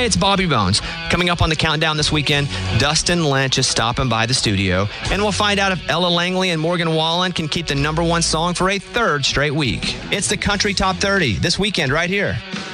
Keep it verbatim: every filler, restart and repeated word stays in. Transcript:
it's Bobby Bones. Coming up on the countdown this weekend, Dustin Lynch is stopping by the studio, and we'll find out if Ella Langley and Morgan Wallen can keep the number one song for a third straight week. It's the Country Top thirty this weekend right here